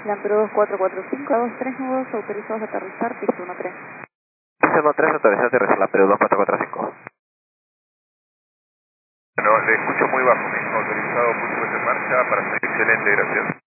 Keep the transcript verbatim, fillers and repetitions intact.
La Perú dos cuatro cuatro cinco a dos tres nudos autorizados a aterrizar, pista uno tres. Pista uno tres, autorizado a aterrizar la Perú dos cuatro cuatro cinco. Bueno, le escucho muy bajo, me dijo autorizado, pulso en marcha para ser excelente, gracias.